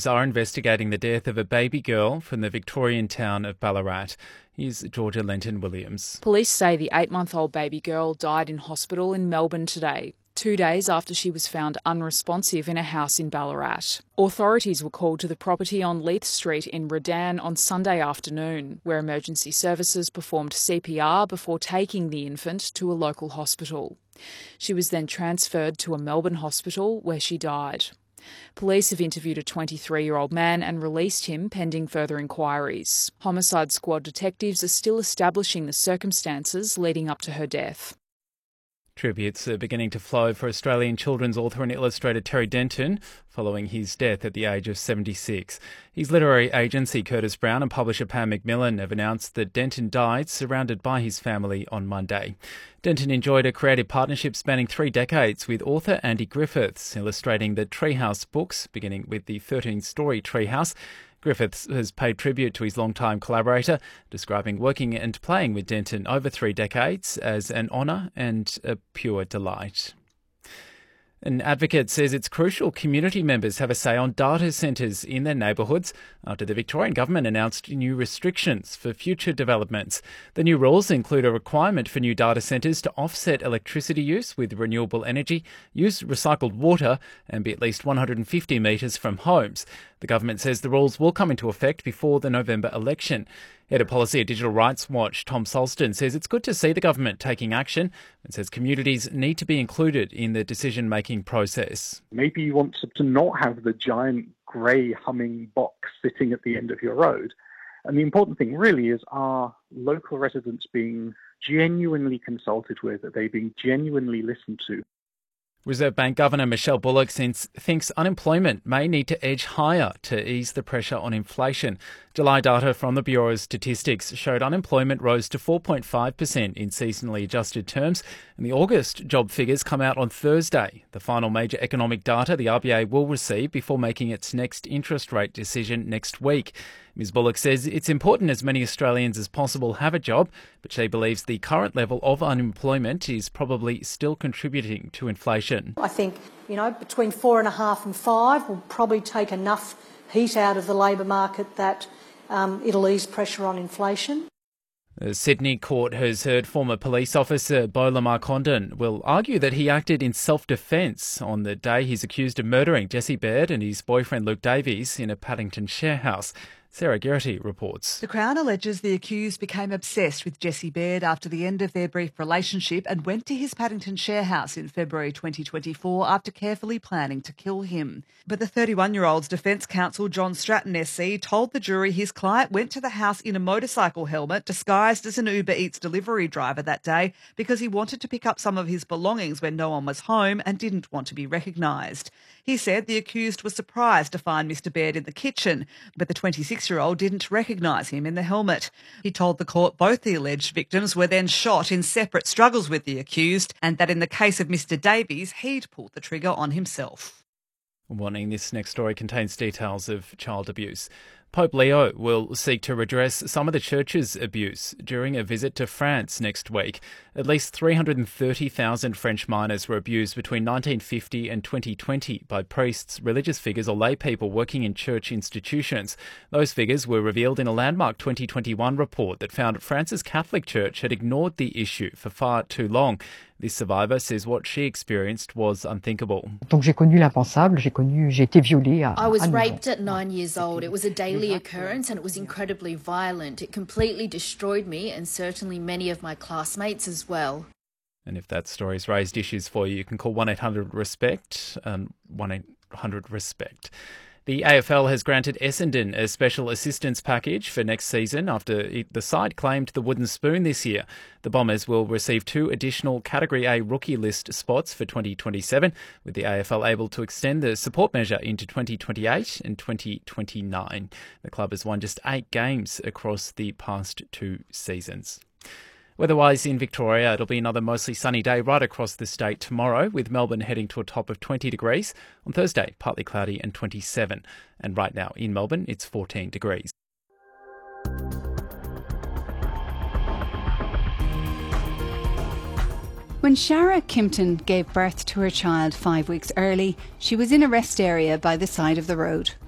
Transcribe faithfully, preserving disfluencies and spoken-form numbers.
are investigating the death of a baby girl from the Victorian town of Ballarat. Here's Georgia Lenton-Williams. Police say the eight-month-old baby girl died in hospital in Melbourne today, two days after she was found unresponsive in a house in Ballarat. Authorities were called to the property on Leith Street in Redan on Sunday afternoon, where emergency services performed C P R before taking the infant to a local hospital. She was then transferred to a Melbourne hospital where she died. Police have interviewed a twenty-three-year-old man and released him pending further inquiries. Homicide Squad detectives are still establishing the circumstances leading up to her death. Tributes are beginning to flow for Australian children's author and illustrator Terry Denton following his death at the age of seventy-six. His literary agency Curtis Brown and publisher Pam McMillan have announced that Denton died surrounded by his family on Monday. Denton enjoyed a creative partnership spanning three decades with author Andy Griffiths, illustrating the Treehouse books, beginning with the thirteen-story Treehouse. Griffiths has paid tribute to his longtime collaborator, describing working and playing with Denton over three decades as an honour and a pure delight. An advocate says it's crucial community members have a say on data centres in their neighbourhoods after the Victorian government announced new restrictions for future developments. The new rules include a requirement for new data centres to offset electricity use with renewable energy, use recycled water and be at least one hundred fifty metres from homes. The government says the rules will come into effect before the November election. Head of Policy at Digital Rights Watch, Tom Sulston, says it's good to see the government taking action and says communities need to be included in the decision-making process. Maybe you want to not have the giant grey humming box sitting at the end of your road. And the important thing really is, are local residents being genuinely consulted with? Are they being genuinely listened to? Reserve Bank Governor Michelle Bullock thinks unemployment may need to edge higher to ease the pressure on inflation. July data from the Bureau of Statistics showed unemployment rose to four point five percent in seasonally adjusted terms, and the August job figures come out on Thursday, the final major economic data the R B A will receive before making its next interest rate decision next week. Miz Bullock says it's important as many Australians as possible have a job, but she believes the current level of unemployment is probably still contributing to inflation. I think, you know, between four and a half and five will probably take enough heat out of the labour market that um, it'll ease pressure on inflation. The Sydney court has heard former police officer Bola Marcondon will argue that he acted in self-defence on the day he's accused of murdering Jesse Baird and his boyfriend Luke Davies in a Paddington share house. Sarah Geraghty reports. The Crown alleges the accused became obsessed with Jesse Baird after the end of their brief relationship and went to his Paddington share house in February twenty twenty-four after carefully planning to kill him. But the thirty-one-year-old's defence counsel John Stratton S C told the jury his client went to the house in a motorcycle helmet disguised as an Uber Eats delivery driver that day because he wanted to pick up some of his belongings when no one was home and didn't want to be recognised. He said the accused was surprised to find Mister Baird in the kitchen, but the twenty-six-year-old didn't recognise him in the helmet. He told the court both the alleged victims were then shot in separate struggles with the accused and that in the case of Mister Davies, he'd pulled the trigger on himself. Warning, this next story contains details of child abuse. Pope Leo will seek to redress some of the church's abuse during a visit to France next week. At least three hundred thirty thousand French minors were abused between nineteen fifty and twenty twenty by priests, religious figures or lay people working in church institutions. Those figures were revealed in a landmark twenty twenty-one report that found France's Catholic Church had ignored the issue for far too long. This survivor says what she experienced was unthinkable. Donc j'ai connu l'impensable, j'ai connu, j'ai été violée à, I was raped at nine years old. It was a daily occurrence and it was incredibly violent. It completely destroyed me and certainly many of my classmates as well. And if that story's raised issues for you, you can call one eight hundred RESPECT and one eight hundred RESPECT. The A F L has granted Essendon a special assistance package for next season after it, the side claimed the wooden spoon this year. The Bombers will receive two additional Category A rookie list spots for twenty twenty-seven, with the A F L able to extend the support measure into twenty twenty-eight and twenty twenty-nine. The club has won just eight games across the past two seasons. Weather-wise in Victoria, it'll be another mostly sunny day right across the state tomorrow, with Melbourne heading to a top of twenty degrees. On Thursday, partly cloudy and twenty-seven. And right now in Melbourne, it's fourteen degrees. When Shara Kimpton gave birth to her child five weeks early, she was in a rest area by the side of the road.